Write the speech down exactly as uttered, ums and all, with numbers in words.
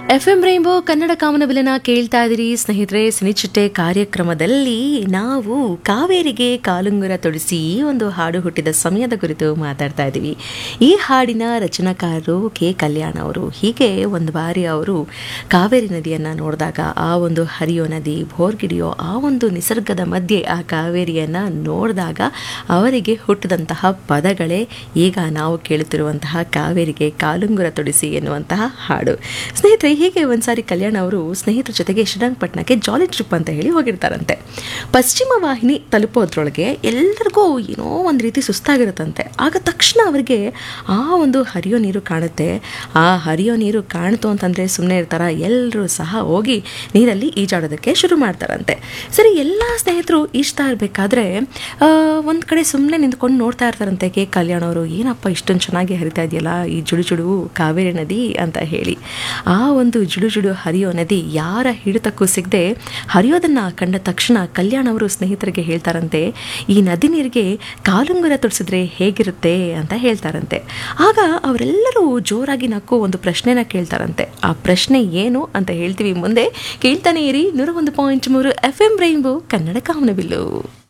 F M rainbow Kannada ಕಾಮನಬಿಲನ ಕೇಳ್ತಾ ಇದ್ದೀರಿ ಸ್ನೇಹಿತರೆ. ಸಿನಿಚಿಟ್ಟೆ ಕಾರ್ಯಕ್ರಮದಲ್ಲಿ ನಾವು ಕಾವೇರಿಗೆ ಕಾಲುಂಗುರ ತೊಡಿಸಿ ಈ ಒಂದು ಹಾಡು ಹುಟ್ಟಿದ ಸಮಯದ ಕುರಿತು ಮಾತಾಡ್ತಾ ಇದ್ದೀವಿ. ಈ ಹಾಡಿನ ರಚನಾಕಾರರು ಕೆ ಕಲ್ಯಾಣ್ ಅವರು. ಹೀಗೆ ಒಂದು ಬಾರಿ ಅವರು ಕಾವೇರಿ ನದಿಯನ್ನು ನೋಡಿದಾಗ, ಆ ಒಂದು ಹರಿಯೋ ನದಿ, ಭೋರ್ಗಿಡಿಯೋ ಆ ಒಂದು ನಿಸರ್ಗದ ಮಧ್ಯೆ ಆ ಕಾವೇರಿಯನ್ನು ನೋಡಿದಾಗ ಅವರಿಗೆ ಹುಟ್ಟಿದಂತಹ ಪದಗಳೇ ಈಗ ನಾವು ಕೇಳುತ್ತಿರುವಂತಹ ಕಾವೇರಿಗೆ ಕಾಲುಂಗುರ ತೊಡಿಸಿ ಎನ್ನುವಂತಹ ಹಾಡು. ಸ್ನೇಹಿತರೆ, ಹೀಗೆ ಒಂದ್ಸಾರಿ ಕಲ್ಯಾಣ್ ಅವರು ಸ್ನೇಹಿತರ ಜೊತೆಗೆ ಶ್ರೀರಂಗಪಟ್ಟಣಕ್ಕೆ ಜಾಲಿ ಟ್ರಿಪ್ ಅಂತ ಹೇಳಿ ಹೋಗಿರ್ತಾರಂತೆ. ಪಶ್ಚಿಮ ವಾಹಿನಿ ತಲುಪೋದ್ರೊಳಗೆ ಎಲ್ಲರಿಗೂ ಏನೋ ಒಂದು ರೀತಿ ಸುಸ್ತಾಗಿರುತ್ತಂತೆ. ಆಗ ತಕ್ಷಣ ಅವರಿಗೆ ಆ ಒಂದು ಹರಿಯೋ ನೀರು ಕಾಣುತ್ತೆ. ಆ ಹರಿಯೋ ನೀರು ಕಾಣ್ತು ಅಂತಂದರೆ ಸುಮ್ಮನೆ ಇರ್ತಾರ, ಎಲ್ಲರೂ ಸಹ ಹೋಗಿ ನೀರಲ್ಲಿ ಈಜಾಡೋದಕ್ಕೆ ಶುರು ಮಾಡ್ತಾರಂತೆ. ಸರಿ, ಎಲ್ಲ ಸ್ನೇಹಿತರು ಈಜ್ತಾ ಇರಬೇಕಾದ್ರೆ ಒಂದು ಕಡೆ ಸುಮ್ಮನೆ ನಿಂತ್ಕೊಂಡು ನೋಡ್ತಾ ಇರ್ತಾರಂತೆ ಕೆ ಕಲ್ಯಾಣ್ ಅವರು. ಏನಪ್ಪ ಇಷ್ಟೊಂದು ಚೆನ್ನಾಗಿ ಹರಿತಾ ಇದೆಯಲ್ಲ ಈ ಜುಡು ಜುಡು ಕಾವೇರಿ ನದಿ ಅಂತ ಹೇಳಿ. ಆ ಒಂದು ಜುಡು ಜುಡು ಹರಿಯೋ ನದಿ ಯಾರ ಹಿಡಿತಕ್ಕೂ ಸಿಗದೆ ಹರಿಯೋದನ್ನು ಕಂಡ ತಕ್ಷಣ ಕಲ್ಯಾಣ್ ಅವರು ಸ್ನೇಹಿತರಿಗೆ ಹೇಳ್ತಾರಂತೆ, ಈ ನದಿ ನೀರಿಗೆ ಕಾಲುಂಗುರ ತೊಡಿಸಿದ್ರೆ ಹೇಗಿರುತ್ತೆ ಅಂತ ಹೇಳ್ತಾರಂತೆ. ಆಗ ಅವರೆಲ್ಲರೂ ಜೋರಾಗಿ ನಕ್ಕು ಒಂದು ಪ್ರಶ್ನೆನ ಕೇಳ್ತಾರಂತೆ. ಆ ಪ್ರಶ್ನೆ ಏನು ಅಂತ ಹೇಳ್ತೀವಿ ಮುಂದೆ. ಕೇಳ್ತಾನೆ ಇರಿ ನೂರ ಒಂದು ಪಾಯಿಂಟ್ ಮೂರು ಎಫ್ ಎಂ ರೈನ್ಬೋ ಕನ್ನಡ ಕಾಮನಬಿಲ್ಲು.